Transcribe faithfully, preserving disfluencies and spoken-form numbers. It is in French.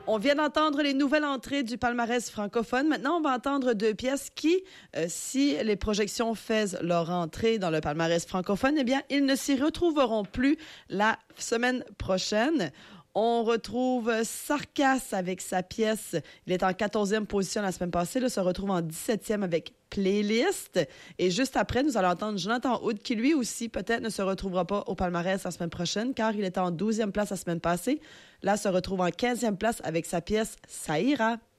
On vient d'entendre les nouvelles entrées du palmarès francophone. Maintenant, on va entendre deux pièces qui, euh, si les projections faisaient leur entrée dans le palmarès francophone, eh bien, ils ne s'y retrouveront plus la semaine prochaine. On retrouve Sarkas avec sa pièce. Il est en quatorzième position la semaine passée. Là, se retrouve en dix-septième avec Playlist. Et juste après, nous allons entendre Jonathan Hood qui, lui aussi, peut-être ne se retrouvera pas au palmarès la semaine prochaine car il était en douzième place la semaine passée. Là, se retrouve en quinzième place avec sa pièce Ça ira.